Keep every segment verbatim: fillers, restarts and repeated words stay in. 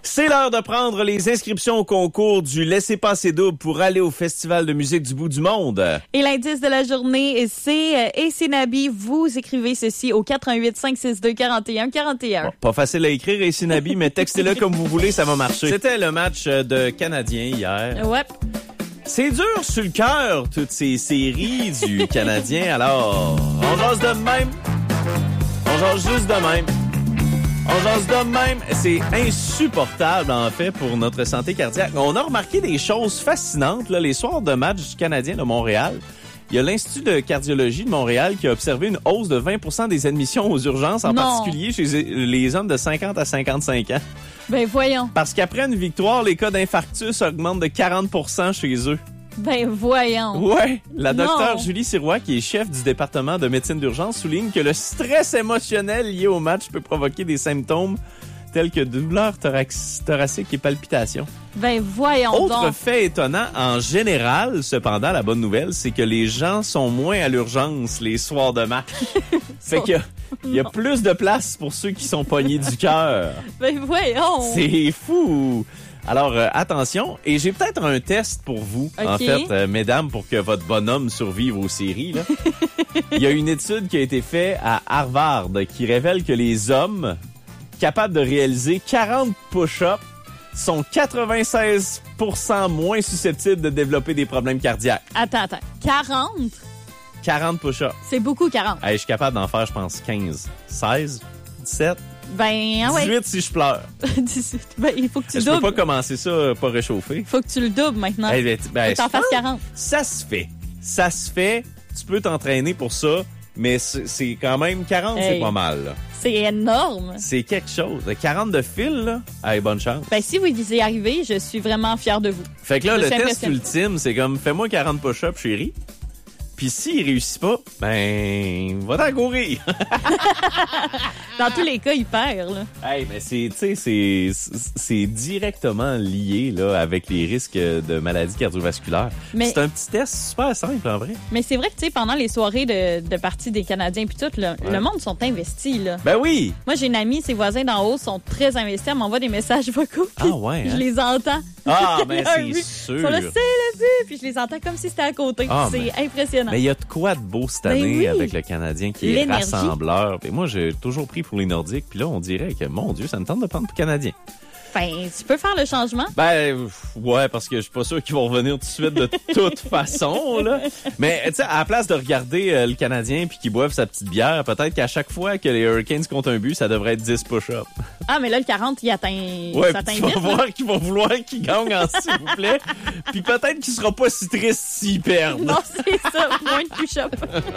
C'est l'heure de prendre les inscriptions au concours du Laissez-passer double pour aller au Festival de musique du bout du monde. Et l'indice de la journée, c'est euh, Essinabi. Vous écrivez ceci au quatre un huit, cinq six deux, quatre un quatre un. Bon, pas facile à écrire, Essinabi, mais textez-le comme vous voulez, ça va marcher. C'était le match de Canadiens hier. Ouais. C'est dur sur le cœur, toutes ces séries du Canadien. Alors, on jase de même. On jase juste de même. On jase de même. C'est insupportable, en fait, pour notre santé cardiaque. On a remarqué des choses fascinantes, là, les soirs de match du Canadien de Montréal. Il y a l'Institut de cardiologie de Montréal qui a observé une hausse de vingt pour cent des admissions aux urgences, en non. particulier chez les hommes de cinquante à cinquante-cinq ans. Ben voyons. Parce qu'après une victoire, les cas d'infarctus augmentent de quarante pour cent chez eux. Ben voyons. Ouais, la docteure Non. Julie Sirois, qui est chef du département de médecine d'urgence, souligne que le stress émotionnel lié au match peut provoquer des symptômes tels que douleurs thorax- thoraciques et palpitations. Ben voyons Autre donc. fait étonnant, en général, cependant, la bonne nouvelle, c'est que les gens sont moins à l'urgence les soirs de match. Fait qu'il y a, il y a plus de place pour ceux qui sont pognés du cœur. Ben voyons. C'est fou! Alors, euh, attention, et j'ai peut-être un test pour vous, OK. en fait, euh, mesdames, pour que votre bonhomme survive aux séries. Là. Il y a une étude qui a été faite à Harvard qui révèle que les hommes capables de réaliser quarante push-ups sont quatre-vingt-seize pour cent moins susceptibles de développer des problèmes cardiaques. Attends, attends. quarante? quarante push-ups. C'est beaucoup, quarante. Hey, je suis capable d'en faire, je pense, quinze, seize, dix-sept, Ben, ah ouais. dix-huit si je pleure. dix-huit. Ben, il faut que tu Je peux doubles. pas commencer ça euh, pas réchauffé. Faut que tu le doubles maintenant. Eh ben, ben, Faut que t'en je fasses pense- quarante. Ça se fait. Ça se fait. Tu peux t'entraîner pour ça, mais c'est c'est quand même quarante, c'est Hey. pas mal. là. C'est énorme. C'est quelque chose. quarante de fil, là, hey, bonne chance. Ben, si vous y arrivez, je suis vraiment fière de vous. Fait que là, je le suis test impressionnée. ultime, c'est comme, fais-moi quarante push-ups, chérie. Puis s'il réussit pas, ben, va t'en courir. Dans tous les cas, il perd, là. Hey, mais c'est, tu sais, c'est, c'est directement lié, là, avec les risques de maladies cardiovasculaires. Mais- C'est un petit test super simple, en vrai. Mais c'est vrai que, tu sais, pendant les soirées de, de partie des Canadiens puis tout, là, Ouais. le monde sont investis, là. Ben oui! Moi, j'ai une amie, ses voisins d'en haut sont très investis. Elle m'envoie des messages vocaux. Ah puis ouais, hein? Je les entends. Ah, ben Leur c'est but. sûr. Ils sont là, c'est le but. Puis je les entends comme si c'était à côté. Ah, c'est mais- impressionnant. Mais il y a de quoi de beau cette Ben année oui. avec le Canadien qui est L'énergie. rassembleur. Et moi, j'ai toujours pris pour les Nordiques. Puis là, on dirait que, mon Dieu, ça me tente de prendre pour Canadien. Ben, tu peux faire le changement. Ben, ouais, parce que je suis pas sûr qu'ils vont revenir tout de suite de toute façon, là. Mais, tu sais, à la place de regarder euh, le Canadien puis qu'il boive sa petite bière, peut-être qu'à chaque fois que les Hurricanes comptent un but, ça devrait être dix push-ups. Ah, mais là, le quarante, il atteint. Ouais, ça puis atteint tu vas vite, là. voir qu'ils vont vouloir qu'ils gagnent en s'il vous plaît. Puis peut-être qu'il sera pas si triste s'ils perdent. Non, c'est ça. Moins de push-up.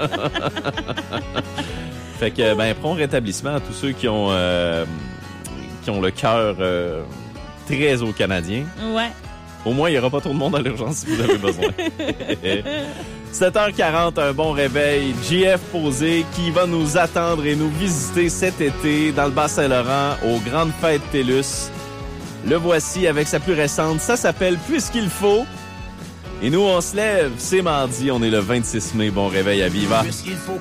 Fait que, ben, prompt rétablissement à tous ceux qui ont, euh, qui ont le cœur euh, très au Canadien. Ouais. Au moins, il n'y aura pas trop de monde à l'urgence si vous avez besoin. sept heures quarante, un bon réveil. J F Posé qui va nous attendre et nous visiter cet été dans le Bas-Saint-Laurent aux Grandes Fêtes TELUS. Le voici avec sa plus récente. Ça s'appelle Puisqu'il faut. Et nous, on se lève. C'est mardi. On est le vingt-six mai. Bon réveil à Viva. Puisqu'il faut